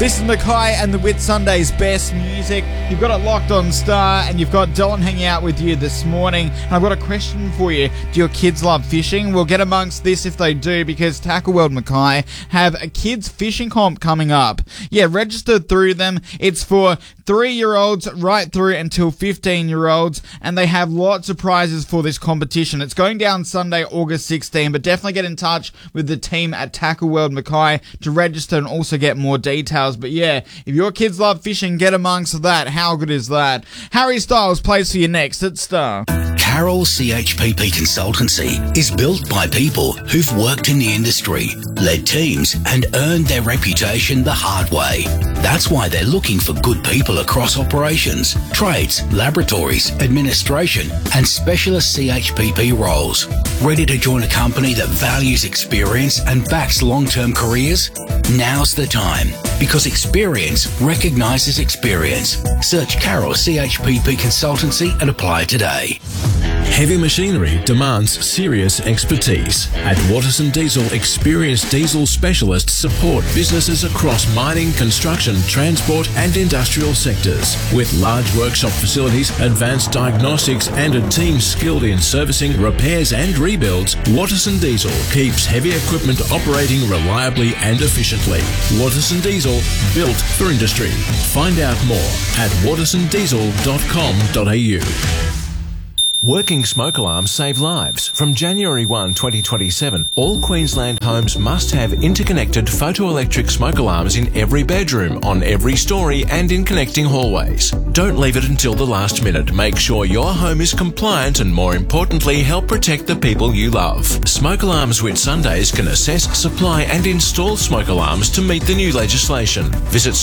This is Mackay and the Whitsundays best music. You've got it locked on Star, and you've got Dylan hanging out with you this morning. And I've got a question for you. Do your kids love fishing? We'll get amongst this if they do, because Tackle World Mackay have a kids fishing comp coming up. Yeah, register through them. It's for 3-year-olds right through until 15-year-olds, and they have lots of prizes for this competition. It's going down Sunday, August 16, but definitely get in touch with the team at Tackle World Mackay to register and also get more details. But yeah, if your kids love fishing, get amongst that. How good is that? Harry Styles plays for you next at Star. Carroll CHPP Consultancy is built by people who've worked in the industry, led teams, and earned their reputation the hard way. That's why they're looking for good people across operations, trades, laboratories, administration, and specialist CHPP roles. Ready to join a company that values experience and backs long-term careers? Now's the time, because experience recognises experience. Search Carroll CHPP Consultancy and apply today. Heavy machinery demands serious expertise. At Watterson Diesel, experienced diesel specialists support businesses across mining, construction, transport and industrial sectors. With large workshop facilities, advanced diagnostics and a team skilled in servicing, repairs and rebuilds, Watterson Diesel keeps heavy equipment operating reliably and efficiently. Watterson Diesel, built for industry. Find out more at wattersondiesel.com.au. Working smoke alarms save lives. From January 1, 2027, all Queensland homes must have interconnected photoelectric smoke alarms in every bedroom, on every story and in connecting hallways. Don't leave it until the last minute. Make sure your home is compliant and, more importantly, help protect the people you love. Smoke Alarms Whitsundays can assess, supply and install smoke alarms to meet the new legislation. Visit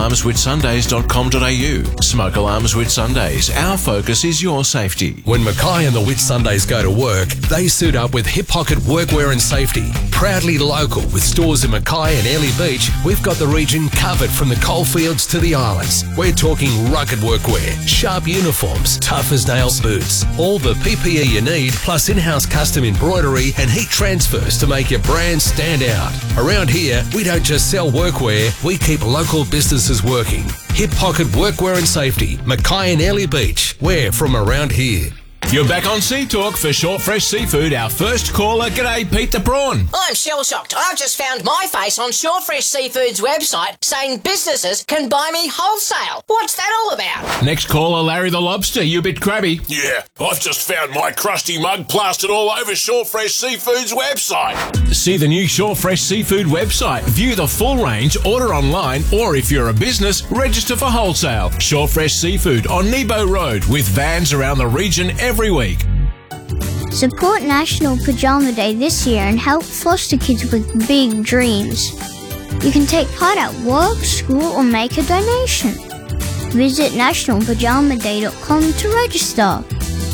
smokealarmswhitsundays.com.au. Smoke Alarms Whitsundays. Our focus is your safety. When Mackay and the Whitsundays go to work, they suit up with hip pocket workwear and safety. Proudly local with stores in Mackay and Airlie Beach, we've got the region covered from the coalfields to the islands. We're talking rugged workwear, sharp uniforms, tough as nails boots, all the PPE you need, plus in-house custom embroidery and heat transfers to make your brand stand out. Around here, we don't just sell workwear, we keep local businesses working. Hip pocket workwear and safety, Mackay and Airlie Beach. We're from around here. You're back on Sea Talk for Short Fresh Seafood. Our first caller, g'day, Pete the Prawn. I'm shell-shocked. I've just found my face on Short Fresh Seafood's website saying businesses can buy me wholesale. What's that all about? Next caller, Larry the Lobster. You a bit crabby. Yeah, I've just found my crusty mug plastered all over Short Fresh Seafood's website. See the new Short Fresh Seafood website. View the full range, order online, or if you're a business, register for wholesale. Short Fresh Seafood on Nebo Road, with vans around the region every week. Support National Pajama Day this year and help foster kids with big dreams. You can take part at work, school, or make a donation. Visit nationalpajamaday.com to register.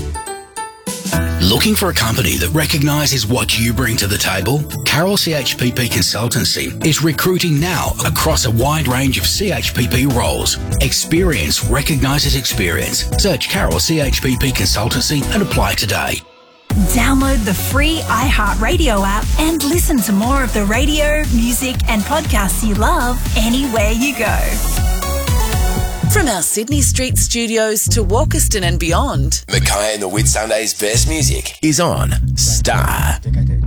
Looking for a company that recognises what you bring to the table? Carroll CHPP Consultancy is recruiting now across a wide range of CHPP roles. Experience recognises experience. Search Carroll CHPP Consultancy and apply today. Download the free iHeartRadio app and listen to more of the radio, music and podcasts you love anywhere you go. From our Sydney Street studios to Walkerston and beyond, Mackay and the Whitsundays best music is on Star.